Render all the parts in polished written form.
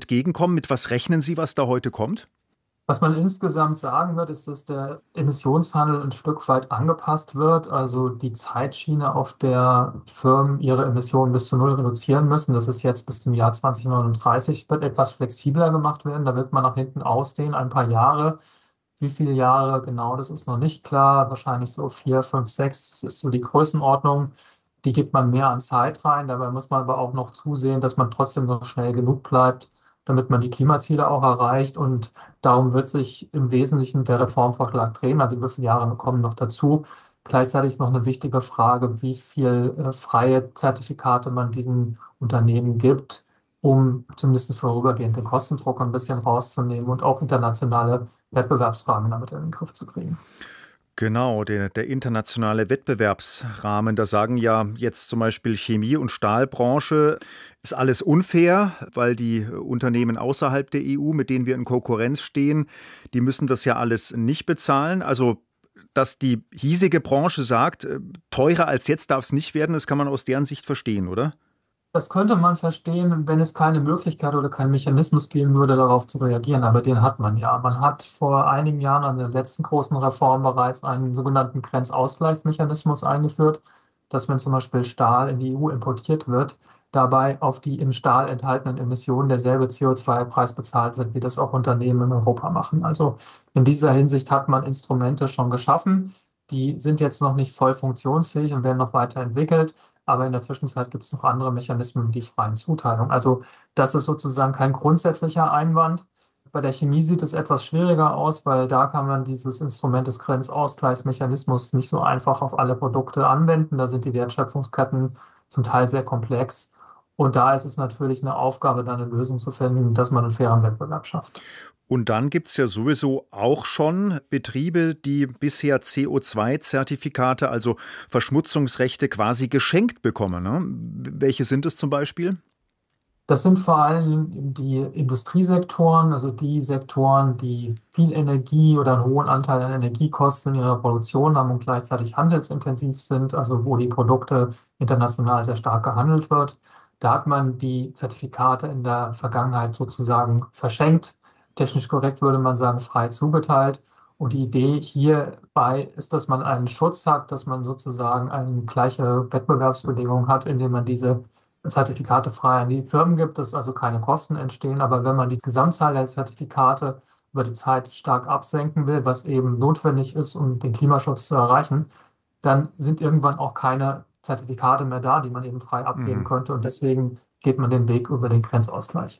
entgegenkommen? Mit was rechnen Sie, was da heute kommt? Was man insgesamt sagen wird, ist, dass der Emissionshandel ein Stück weit angepasst wird. Also die Zeitschiene, auf der Firmen ihre Emissionen bis zu null reduzieren müssen, das ist jetzt bis zum Jahr 2039, wird etwas flexibler gemacht werden. Da wird man nach hinten ausdehnen, ein paar Jahre. Wie viele Jahre genau, das ist noch nicht klar. Wahrscheinlich so 4, 5, 6. Das ist so die Größenordnung. Die gibt man mehr an Zeit rein. Dabei muss man aber auch noch zusehen, dass man trotzdem noch schnell genug bleibt, damit man die Klimaziele auch erreicht. Und darum wird sich im Wesentlichen der Reformvorschlag drehen. Also wie viele Jahre kommen noch dazu? Gleichzeitig ist noch eine wichtige Frage, wie viel freie Zertifikate man diesen Unternehmen gibt, um zumindest vorübergehend den Kostendruck ein bisschen rauszunehmen und auch internationale Wettbewerbsfragen damit in den Griff zu kriegen. Genau, der internationale Wettbewerbsrahmen, da sagen ja jetzt zum Beispiel Chemie- und Stahlbranche, ist alles unfair, weil die Unternehmen außerhalb der EU, mit denen wir in Konkurrenz stehen, die müssen das ja alles nicht bezahlen. Also, dass die hiesige Branche sagt, teurer als jetzt darf es nicht werden, das kann man aus deren Sicht verstehen, oder? Das könnte man verstehen, wenn es keine Möglichkeit oder keinen Mechanismus geben würde, darauf zu reagieren. Aber den hat man ja. Man hat vor einigen Jahren an der letzten großen Reform bereits einen sogenannten Grenzausgleichsmechanismus eingeführt, dass wenn zum Beispiel Stahl in die EU importiert wird, dabei auf die im Stahl enthaltenen Emissionen derselbe CO2-Preis bezahlt wird, wie das auch Unternehmen in Europa machen. Also in dieser Hinsicht hat man Instrumente schon geschaffen. Die sind jetzt noch nicht voll funktionsfähig und werden noch weiterentwickelt. Aber in der Zwischenzeit gibt es noch andere Mechanismen, die freien Zuteilung. Also das ist sozusagen kein grundsätzlicher Einwand. Bei der Chemie sieht es etwas schwieriger aus, weil da kann man dieses Instrument des Grenzausgleichsmechanismus nicht so einfach auf alle Produkte anwenden. Da sind die Wertschöpfungsketten zum Teil sehr komplex. Und da ist es natürlich eine Aufgabe, dann eine Lösung zu finden, dass man einen fairen Wettbewerb schafft. Und dann gibt es ja sowieso auch schon Betriebe, die bisher CO2-Zertifikate, also Verschmutzungsrechte quasi geschenkt bekommen. Ne? Welche sind es zum Beispiel? Das sind vor allem die Industriesektoren, also die Sektoren, die viel Energie oder einen hohen Anteil an Energiekosten in ihrer Produktion haben und gleichzeitig handelsintensiv sind, also wo die Produkte international sehr stark gehandelt wird. Da hat man die Zertifikate in der Vergangenheit sozusagen verschenkt. Technisch korrekt würde man sagen, frei zugeteilt. Und die Idee hierbei ist, dass man einen Schutz hat, dass man sozusagen eine gleiche Wettbewerbsbedingung hat, indem man diese Zertifikate frei an die Firmen gibt, dass also keine Kosten entstehen. Aber wenn man die Gesamtzahl der Zertifikate über die Zeit stark absenken will, was eben notwendig ist, um den Klimaschutz zu erreichen, dann sind irgendwann auch keine Zertifikate mehr da, die man eben frei abgeben Mhm. könnte. Und deswegen geht man den Weg über den Grenzausgleich.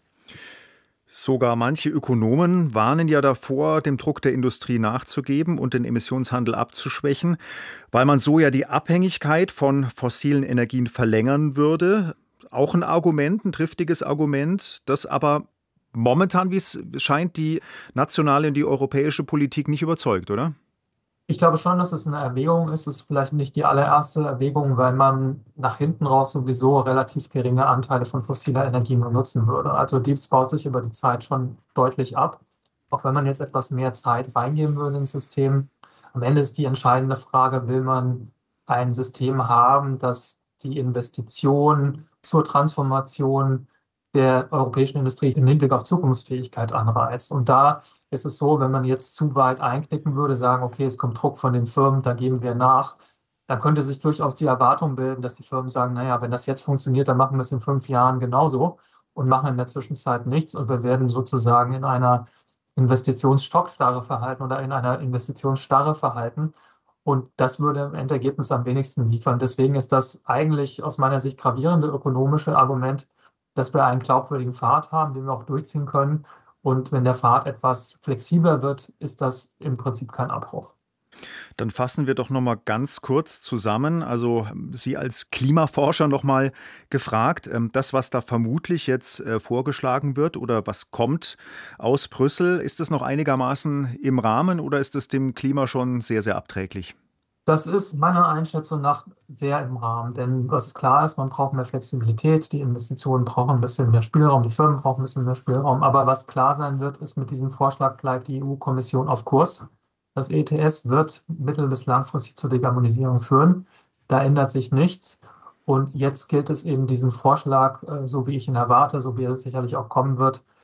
Sogar manche Ökonomen warnen ja davor, dem Druck der Industrie nachzugeben und den Emissionshandel abzuschwächen, weil man so ja die Abhängigkeit von fossilen Energien verlängern würde. Auch ein Argument, ein triftiges Argument, das aber momentan, wie es scheint, die nationale und die europäische Politik nicht überzeugt, oder? Ich glaube schon, dass es eine Erwägung ist. Es ist vielleicht nicht die allererste Erwägung, weil man nach hinten raus sowieso relativ geringe Anteile von fossiler Energie nur nutzen würde. Also dies baut sich über die Zeit schon deutlich ab. Auch wenn man jetzt etwas mehr Zeit reingeben würde ins System. Am Ende ist die entscheidende Frage, will man ein System haben, das die Investition zur Transformation der europäischen Industrie im Hinblick auf Zukunftsfähigkeit anreizt. Und da ist es so, wenn man jetzt zu weit einknicken würde, sagen, okay, es kommt Druck von den Firmen, da geben wir nach, dann könnte sich durchaus die Erwartung bilden, dass die Firmen sagen, naja, wenn das jetzt funktioniert, dann machen wir es in 5 Jahren genauso und machen in der Zwischenzeit nichts und wir werden sozusagen in einer Investitionsstockstarre verhalten oder in einer Investitionsstarre verhalten. Und das würde im Endergebnis am wenigsten liefern. Deswegen ist das eigentlich aus meiner Sicht gravierende ökonomische Argument, dass wir einen glaubwürdigen Pfad haben, den wir auch durchziehen können. Und wenn der Pfad etwas flexibler wird, ist das im Prinzip kein Abbruch. Dann fassen wir doch noch mal ganz kurz zusammen. Also Sie als Klimaforscher noch mal gefragt, das, was da vermutlich jetzt vorgeschlagen wird oder was kommt aus Brüssel, ist das noch einigermaßen im Rahmen oder ist es dem Klima schon sehr, sehr abträglich? Das ist meiner Einschätzung nach sehr im Rahmen, denn was klar ist, man braucht mehr Flexibilität, die Investitionen brauchen ein bisschen mehr Spielraum, die Firmen brauchen ein bisschen mehr Spielraum. Aber was klar sein wird, ist, mit diesem Vorschlag bleibt die EU-Kommission auf Kurs. Das ETS wird mittel- bis langfristig zur Dekarbonisierung führen. Da ändert sich nichts. Und jetzt gilt es eben, diesen Vorschlag, so wie ich ihn erwarte, so wie er sicherlich auch kommen wird,